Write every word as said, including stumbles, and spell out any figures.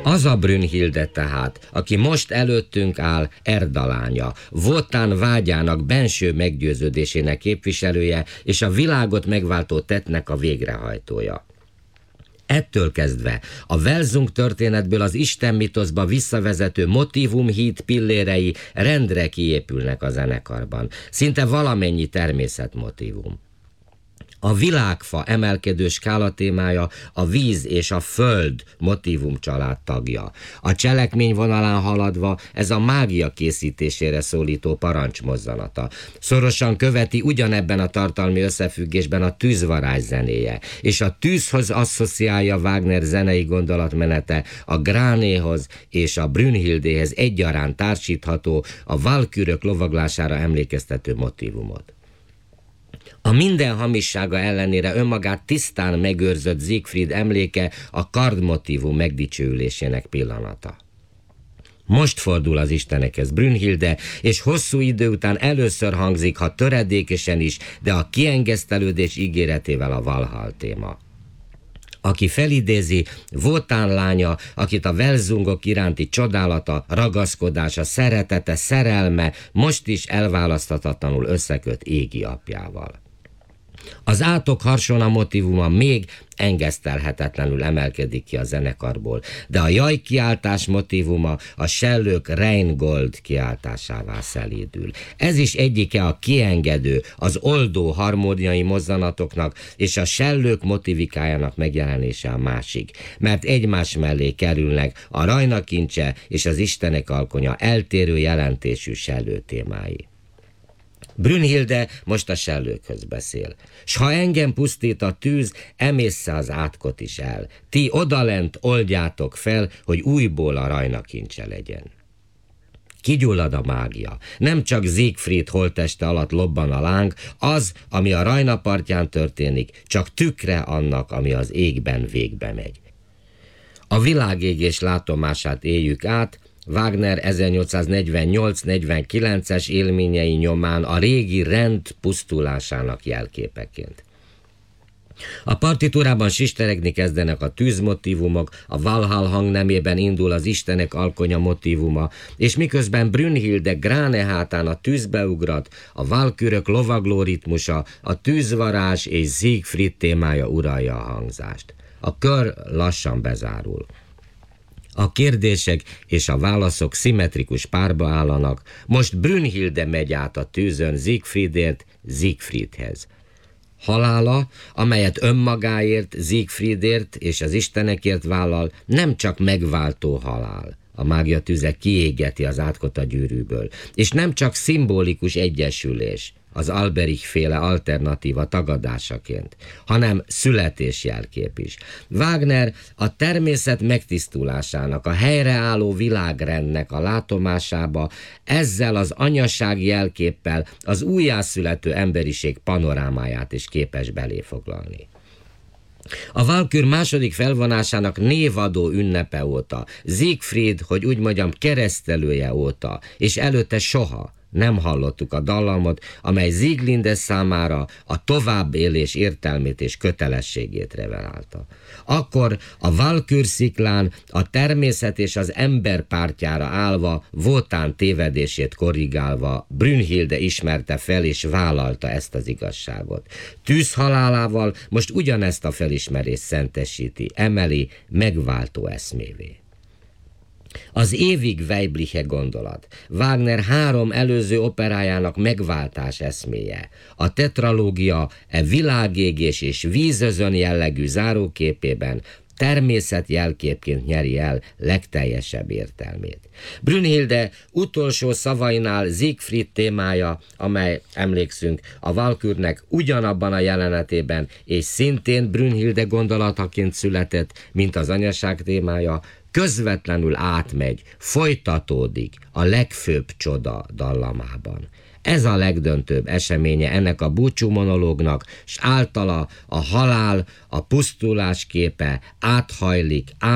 Az a Brünnhilde tehát, aki most előttünk áll, Erda lánya, Wotan vágyának benső meggyőződésének képviselője, és a világot megváltó tettnek a végrehajtója. Ettől kezdve a Welsung történetből az Isten mitoszba visszavezető motívumhíd pillérei rendre kiépülnek a zenekarban, szinte valamennyi természetmotívum. A világfa emelkedő skála témája a víz és a föld motívum család tagja. A cselekmény vonalán haladva ez a mágia készítésére szólító parancsmozzanata. Szorosan követi ugyanebben a tartalmi összefüggésben a tűzvarázs zenéje, és a tűzhoz asszociálja Wagner zenei gondolatmenete a Gránéhoz és a Brünnhildéhez egyaránt társítható, a valkürök lovaglására emlékeztető motívumot. A minden hamissága ellenére önmagát tisztán megőrzött Siegfried emléke a kardmotívum megdicsőülésének pillanata. Most fordul az istenekhez Brünnhilde, és hosszú idő után először hangzik, ha töredékesen is, de a kiengesztelődés ígéretével a Valhall téma. Aki felidézi, Wotan lánya, akit a Welsungok iránti csodálata, ragaszkodása, szeretete, szerelme most is elválaszthatatlanul összeköt égi apjával. Az átok harsona motívuma még engesztelhetetlenül emelkedik ki a zenekarból, de a jaj kiáltás motívuma a sellők Rheingold kiáltásává szelídül. Ez is egyike a kiengedő, az oldó harmóniai mozzanatoknak, és a sellők motivikájának megjelenése a másik, mert egymás mellé kerülnek a rajnakincse és az istenek alkonya eltérő jelentésű sellő témái. Brünnhilde most a sellőkhöz beszél. S ha engem pusztít a tűz, emészze az átkot is el. Ti odalent oldjátok fel, hogy újból a rajnakincse legyen. Kigyullad a mágia. Nem csak Siegfried holtteste alatt lobban a láng, az, ami a Rajna partján történik, csak tükre annak, ami az égben végbe megy. A világégés látomását éljük át, Wagner ezernyolcszáznegyvennyolc negyvenkilences élményei nyomán a régi rend pusztulásának jelképeként. A partitúrában sisteregni kezdenek a tűzmotívumok, a Valhall hangnemében indul az istenek alkonya motívuma, és miközben Brünnhilde Gráne hátán a tűzbe ugrat, a valkürök lovagló ritmusa, a tűzvarázs és Siegfried témája uralja a hangzást. A kör lassan bezárul. A kérdések és a válaszok szimmetrikus párba állanak, most Brünnhilde megy át a tűzön Siegfriedért, Siegfriedhez. Halála, amelyet önmagáért, Siegfriedért és az istenekért vállal, nem csak megváltó halál. A mágia tüze kiégeti az átkot a gyűrűből, és nem csak szimbolikus egyesülés, az Alberich-féle alternatíva tagadásaként, hanem születésjelkép is. Wagner a természet megtisztulásának, a helyreálló világrendnek a látomásába ezzel az anyaság jelképpel az újjászülető emberiség panorámáját is képes beléfoglalni. A valkür második felvonásának névadó ünnepe óta, Siegfried, hogy úgy mondjam, keresztelője óta, és előtte soha nem hallottuk a dallamot, amely Sieglinde számára a továbbélés értelmét és kötelességét revelálta. Akkor a Valkür sziklán a természet és az ember pártjára állva, Wotan tévedését korrigálva, Brünnhilde ismerte fel és vállalta ezt az igazságot. Tűzhalálával most ugyanezt a felismerést szentesíti, emeli megváltó eszmévé. Az évig weibliche gondolat, Wagner három előző operájának megváltás eszméje, a tetralógia e világégés és vízözön jellegű záróképében természet jelképként nyeri el legteljesebb értelmét. Brünnhilde utolsó szavainál Siegfried témája, amely, emlékszünk, a valkürnek ugyanabban a jelenetében és szintén Brünnhilde gondolataként született, mint az anyaság témája, közvetlenül átmegy, folytatódik a legfőbb csoda dallamában. Ez a legdöntőbb eseménye ennek a búcsú monológnak, s általa a halál, a pusztulás képe áthajlik,